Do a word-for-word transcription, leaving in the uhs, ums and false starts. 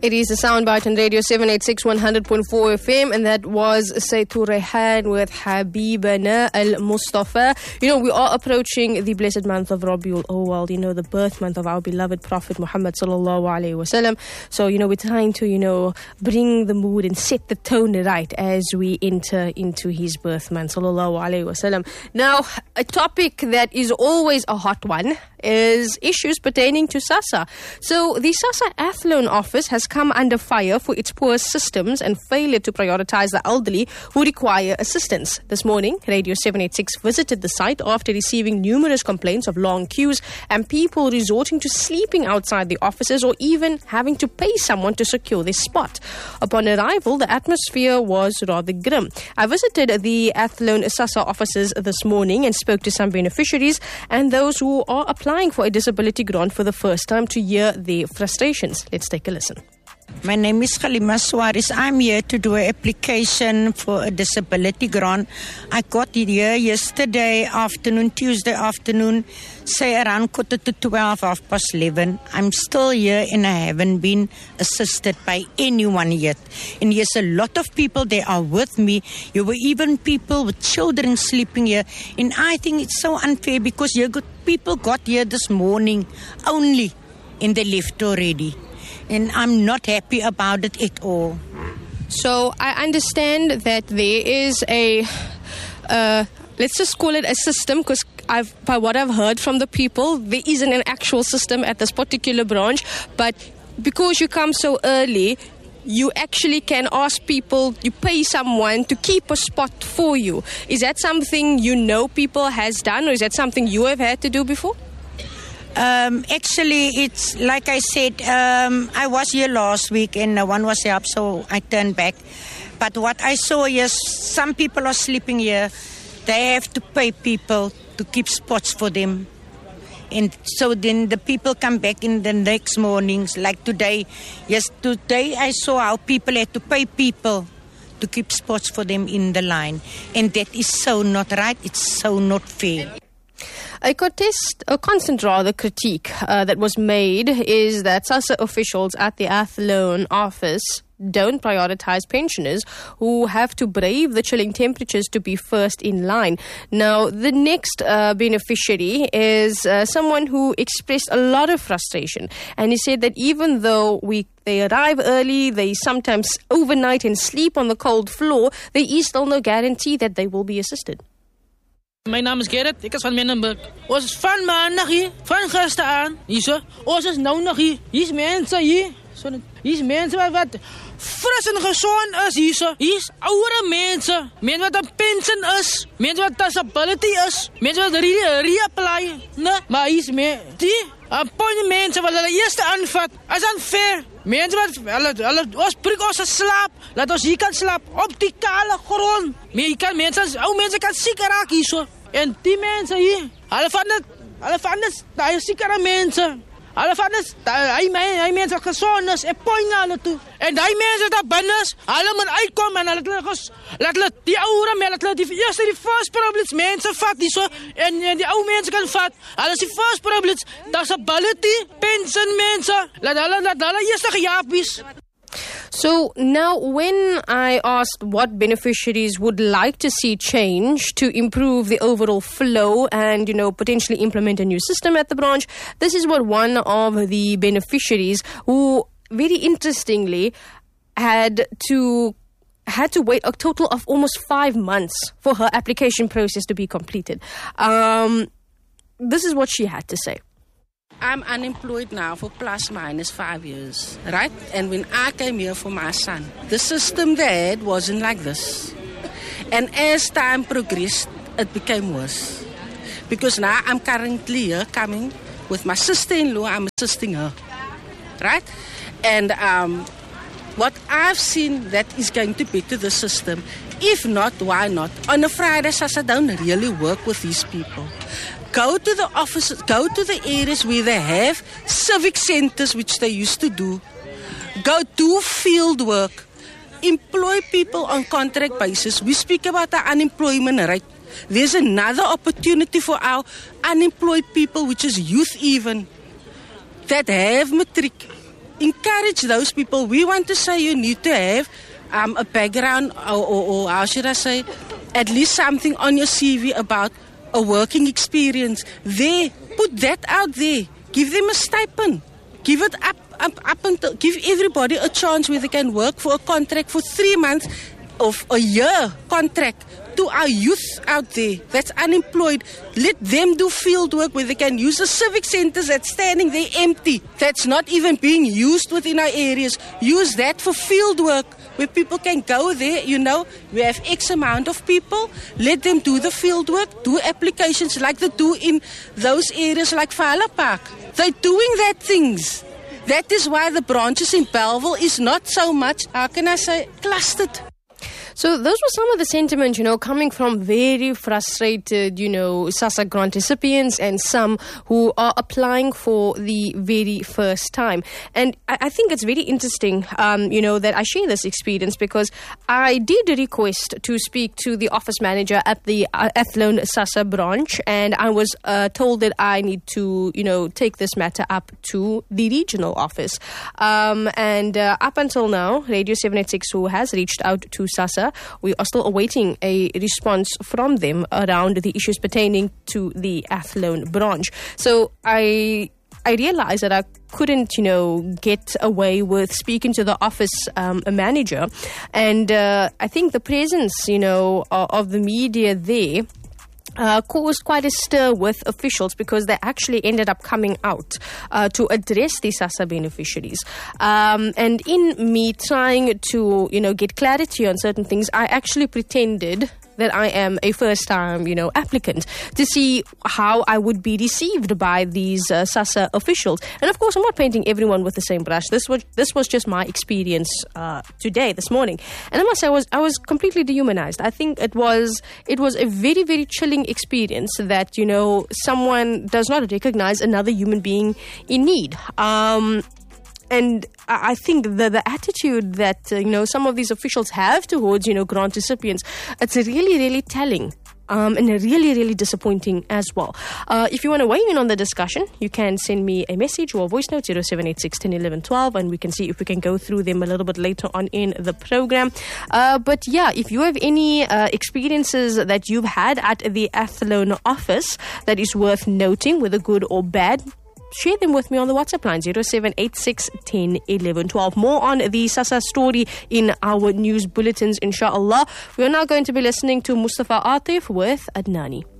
It is a soundbite on Radio seven eighty-six one hundred point four F M, and that was Saytu Rehan with Habibana Al-Mustafa. You know, we are approaching the blessed month of Rabiul Awwal, you know, the birth month of our beloved Prophet Muhammad sallallahu alaihi wasallam. So, you know, we're trying to, you know, bring the mood and set the tone right as we enter into his birth month sallallahu alaihi wasallam. Now, a topic that is always a hot one is issues pertaining to SASSA. So, the SASSA Athlone office has come under fire for its poor systems and failure to prioritize the elderly who require assistance. This morning, Radio seven eighty-six visited the site after receiving numerous complaints of long queues and people resorting to sleeping outside the offices or even having to pay someone to secure their spot. Upon arrival, the atmosphere was rather grim. I visited the Athlone SASSA offices this morning and spoke to some beneficiaries and those who are applying for a disability grant for the first time to hear their frustrations. Let's take a listen. My name is Khalima Suarez. I'm here to do an application for a disability grant. I got here yesterday afternoon, Tuesday afternoon, say around quarter to twelve, half past eleven. I'm still here and I haven't been assisted by anyone yet. And there's a lot of people that are with me. There were even people with children sleeping here. And I think it's so unfair because you got, people got here this morning only and they left already. And I'm not happy about it at all. So I understand that there is a, uh, let's just call it a system, because I've, by what I've heard from the people, there isn't an actual system at this particular branch. But because you come so early, you actually can ask people, you pay someone to keep a spot for you. Is that something you know people has done, or is that something you have had to do before? Um, actually, it's like I said, um, I was here last week and no one was up, so I turned back. But what I saw is some people are sleeping here. They have to pay people to keep spots for them. And so then the people come back in the next mornings, like today. Yes, today I saw how people had to pay people to keep spots for them in the line. And that is so not right. It's so not fair. A contest, a constant rather critique uh, that was made is that SASSA officials at the Athlone office don't prioritize pensioners who have to brave the chilling temperatures to be first in line. Now, the next uh, beneficiary is uh, someone who expressed a lot of frustration, and he said that even though we they arrive early, they sometimes overnight and sleep on the cold floor, there is still no guarantee that they will be assisted. Mijn naam is Gerrit, ik is van Menenburg. Ons is van maandag hier, van gisteren aan, hier zo. Ons is nou nog hier. Hier is mensen hier. Hier is mensen wat, wat fris en gezond is hier zo. Hier is oudere mensen. Mensen wat een pension is. Mensen wat disability is. Mensen wat reapply. Nee, maar hier is meer. Die, een paar mensen wat hulle eerste aanvat. Is unfair. Mensen wat, hulle, hulle, ons prik ons slaap. Laat ons hier kan slaap. Op die kale grond. Maar hier kan mensen, oude mensen kan ziek raken hier zo. En die mensen hier, hulle van het, hulle van het, daar is ziekere mensen. Hulle van het, hy, hy, hy mensen wat gezond is, en pooi na hulle toe. En die mensen wat binnen is, hulle moet uitkomen en hulle, laat hulle die oude mensen, laat hulle die eerste die first problems mensen vat, die so, en, en die oude mensen kan vat. Hulle is die first problems, disability, pension mensen, laat hulle, laat hulle eerste gejapies. So now when I asked what beneficiaries would like to see change to improve the overall flow and, you know, potentially implement a new system at the branch, this is what one of the beneficiaries, who very interestingly had to had to wait a total of almost five months for her application process to be completed. Um, this is what she had to say. I'm unemployed now for plus minus five years, right? And when I came here for my son, the system they had wasn't like this. And as time progressed, it became worse. Because now I'm currently here coming with my sister-in-law, I'm assisting her, right? And um, what I've seen that is going to better the system, if not, why not? On a Friday, SASSA don't really work with these people. Go to the offices, go to the areas where they have civic centers, which they used to do. Go do field work. Employ people on contract basis. We speak about the unemployment rate. There's another opportunity for our unemployed people, which is youth even, that have matric encourage those people. We want to say you need to have um, a background, or, or, or how should I say, at least something on your C V about a working experience. There, put that out there. Give them a stipend. Give it up, up, up until, give everybody a chance where they can work for a contract for three months of a year contract. To our youth out there that's unemployed, let them do field work where they can use the civic centres that's standing there empty, that's not even being used within our areas. Use that for field work where people can go there. You know, we have X amount of people. Let them do the field work, do applications like they do in those areas like Fala Park. They're doing that things. That is why the branches in Bellville is not so much, how can I say, clustered. So those were some of the sentiments, you know, coming from very frustrated, you know, SASSA grant recipients and some who are applying for the very first time. And I, I think it's very interesting, um, you know, that I share this experience because I did request to speak to the office manager at the uh, Athlone SASSA branch, and I was uh, told that I need to, you know, take this matter up to the regional office. Um, and uh, up until now, Radio seven eighty-six, who has reached out to SASSA, we are still awaiting a response from them around the issues pertaining to the Athlone branch. So I I realized that I couldn't, you know, get away with speaking to the office um, manager. And uh, I think the presence, you know, of, of the media there Uh, caused quite a stir with officials because they actually ended up coming out uh, to address the SASSA beneficiaries. Um, and in me trying to, you know, get clarity on certain things, I actually pretended that I am a first-time, you know, applicant to see how I would be received by these uh, SASSA officials. And of course, I'm not painting everyone with the same brush. This was this was just my experience uh, today, this morning. And I must say, I was I was completely dehumanized. I think it was it was a very very chilling experience that, you know, someone does not recognize another human being in need. Um, And I think the, the attitude that, uh, you know, some of these officials have towards, you know, grant recipients, it's really, really telling. Um, and really, really disappointing as well. Uh, if you want to weigh in on the discussion, you can send me a message or a voice note, zero seven eight six, one zero, one one, one two, and we can see if we can go through them a little bit later on in the program. Uh, but yeah, if you have any uh, experiences that you've had at the Athlone office that is worth noting, whether good or bad, share them with me on the WhatsApp line, zero seven eight six, one zero, one one, one two. More on the SASSA story in our news bulletins, inshallah. We are now going to be listening to Mustafa Atif with Adnani.